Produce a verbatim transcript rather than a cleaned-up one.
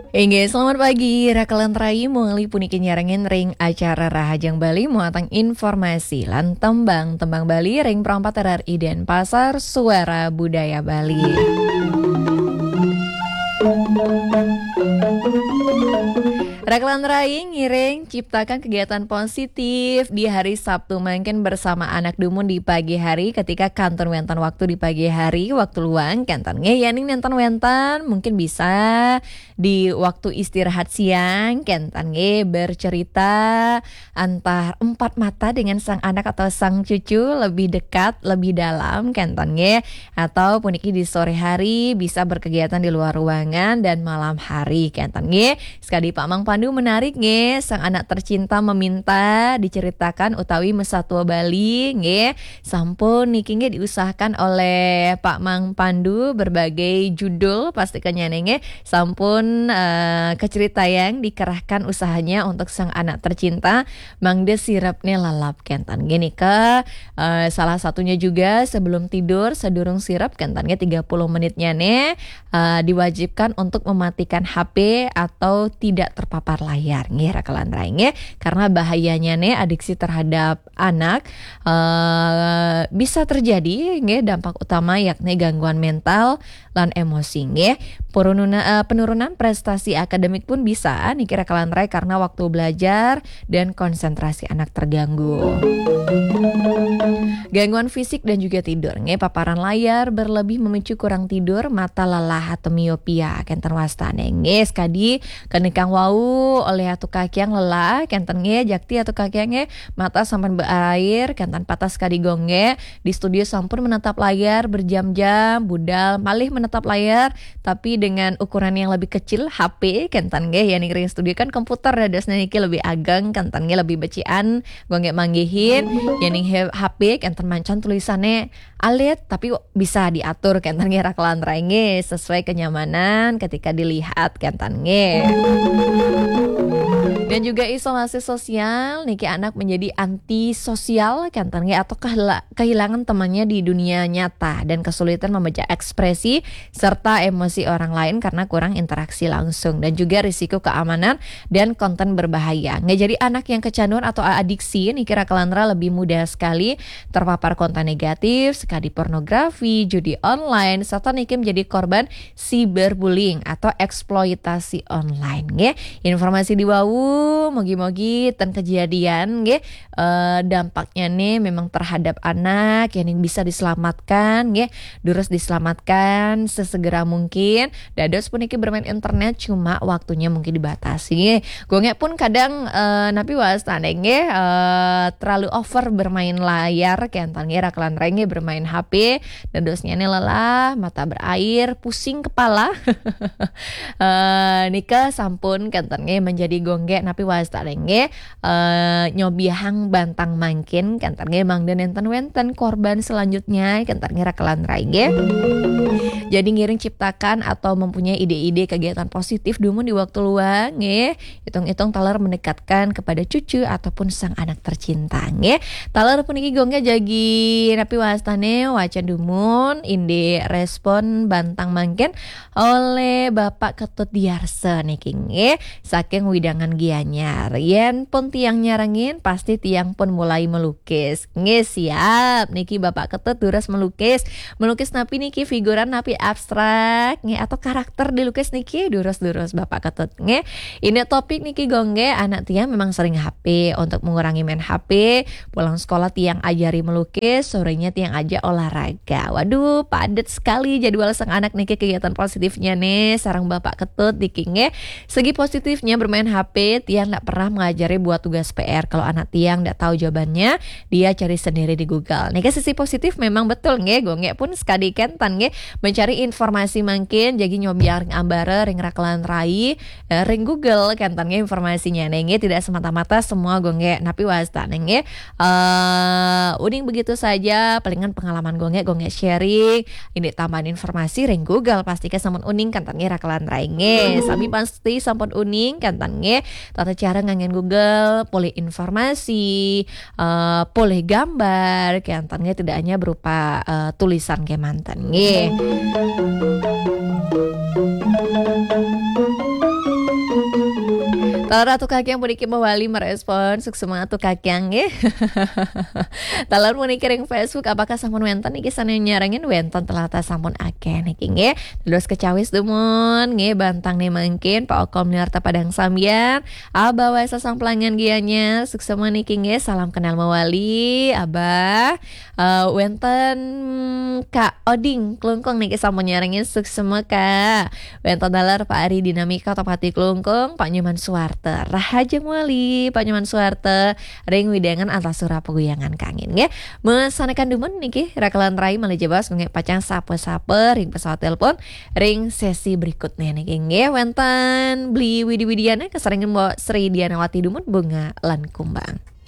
Inge, selamat pagi. Rakalan Rai mengali puniki nyarangin ring acara Rahajang Bali muatang informasi lan tembang tembang Bali ring perempat R R I dan Pasar Suara Budaya Bali. Raglan Rai ngiring ciptakan kegiatan positif di hari Sabtu mungkin bersama anak dumun di pagi hari ketika kantor wentan waktu di pagi hari waktu luang kantan nge yaning nentan wentan mungkin bisa di waktu istirahat siang kantan nge bercerita antar empat mata dengan sang anak atau sang cucu lebih dekat lebih dalam kantan nge atau puniki di sore hari bisa berkegiatan di luar ruangan dan malam hari kantan nge sekali Pak Mang Pandu menarik nge sang anak tercinta meminta diceritakan utawi Mesatwa Bali nge sampun niki nge diusahakan oleh Pak Mang Pandu berbagai judul pastikan nge sampun uh, keceritayan dikerahkan usahanya untuk sang anak tercinta mangde sirapnya lalap kentan gini ke uh, salah satunya juga sebelum tidur sedurung sirap kentannya tiga puluh menitnya nih uh, diwajibkan untuk mematikan H P atau tidak terpapar layar nggih rakalan rainge karena bahayanya nih adiksi terhadap anak uh, bisa terjadi nggih dampak utama yakni gangguan mental lan emosi nggih penurunan uh, penurunan prestasi akademik pun bisa niki rakalan rai karena waktu belajar dan konsentrasi anak terganggu. Gangguan fisik dan juga tidur nggih paparan layar berlebih memicu kurang tidur mata lelah atau miopia kenten wastane nggih skadi kenikang wau oleh atu kaki yang lelah kenten nge jakti atu kaki yang nge mata sampai berair kenten patah sekali gongge di studio sampun menatap layar berjam-jam budal malih menatap layar tapi dengan ukuran yang lebih kecil H P kenten nge yang ring studio kan komputer dadasnya niki lebih ageng kenten nge lebih becian gongge manggihin yang H P kenten mancan tulisannya alit tapi bisa diatur kenten nge rakalan rainge sesuai kenyamanan ketika dilihat kenten nge. Dan juga isolasi sosial, niki anak menjadi antisosial kantannya atau kehilangan temannya di dunia nyata dan kesulitan membaca ekspresi serta emosi orang lain karena kurang interaksi langsung dan juga risiko keamanan dan konten berbahaya. Nggak jadi anak yang kecanduan atau adiksi, niki rakalandra lebih mudah sekali terpapar konten negatif, sekali pornografi, judi online, serta niki menjadi korban cyberbullying atau eksploitasi online. Nge. Informasi di bawah mogi-mogi ten kejadian nggih uh, dampaknya nih memang terhadap anak yang bisa diselamatkan nggih durus diselamatkan sesegera mungkin dados puniki bermain internet cuma waktunya mungkin dibatasi gue pun kadang uh, napi wastane nggih uh, terlalu over bermain layar kentan nggih rakalan renge bermain H P dadosnya nih lelah mata berair pusing kepala uh, nikah sampun kentan nggih menjadi gongge napi wastarenge uh, nyobihang bantang mangkin kantarnya mang dan enten wenten korban selanjutnya kantarnya rakalan raige jadi ngiring ciptakan atau mempunyai ide-ide kegiatan positif dumun di waktu luang nge hitung-hitung talar mendekatkan kepada cucu ataupun sang anak tercinta nge talar puniki gongnya jagi napi wastane wacan dumun inde respon bantang mangkin oleh Bapak Ketut Diarse niki nge saking widangan gianyar yen pun tiang nyarangin pasti tiang pun mulai melukis nge siap niki Bapak Ketut duras melukis melukis napi niki figuran napi abstrak nge atau karakter dilukis niki duras-duras Bapak Ketut nge ini topik niki gongge anak tiang memang sering H P untuk mengurangi main H P pulang sekolah tiang ajari melukis sorenya tiang aja olahraga waduh padat sekali jadwal sang anak niki kegiatan positifnya nih sarang Bapak Ketut niki nge segi positifnya bermain H P tiang tidak pernah mengajari buat tugas P R kalau anak tiang tidak tahu jawabannya dia cari sendiri di Google nih sisi positif memang betul nge gonge pun sekali kentan nge mencari informasi mungkin jadi nyobiar ambare ring rakalan rai eh, ring Google kentan nge informasinya nge tidak semata-mata semua gonge napi wasta nge uh, uning begitu saja palingan pengalaman gonge gonge sharing ini tambahan informasi ring Google pastikan sampun uning kentan nge rakalan rai nge sami pasti sampun uning kentan nge tata cara ngangen Google, boleh informasi, uh, boleh gambar, kentannya tidak hanya berupa uh, tulisan kayak mantan. Talar atuh kakiang puniki mawali merespon suksema atuh kakiang nggih. Talar puniki ring Facebook apakah sampun wenten iki sane nyarangin wenten telata sampun akeh niki nggih. Terus kecawis dumun nggih bantang nih mungkin Pak Okom niarta padang sambian. Abah wae sasang pelanggan gianya suksema niki nggih salam kenal mawali Abah. Uh, wenten Kak Oding Klungkung niki sampun nyarangin suksema Kak. Wenten talar Pak Ari Dinamika Topati Klungkung Pak Nyoman Suwarte Rahaja Muali Pak Nyoman Suwarte ring widangan atas surah peguyangan kangin nggih. Mesanekan dumun niki rakalan rai malajebas nggih pacang sape-sape ring pesawat telepon ring sesi berikutnya niki nggih wenten beli widi-widiana kesarengan Mbok Sri Dianawati dumun bunga lan kumbang.